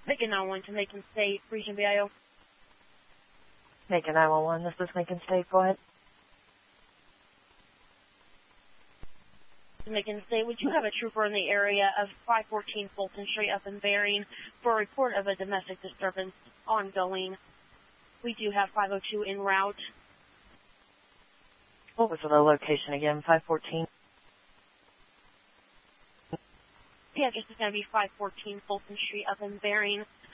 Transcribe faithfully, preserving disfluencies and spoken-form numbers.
Macon nine one one to Macon State, Region V I O. Macon nine one one, this is Macon State. Go ahead. Macon State, would you have a trooper in the area of five fourteen Fulton Street up in Bering for a report of a domestic disturbance ongoing? We do have five oh two en route. What was the location again? five fourteen? The address is going to be five fourteen Fulton Street up in Bering.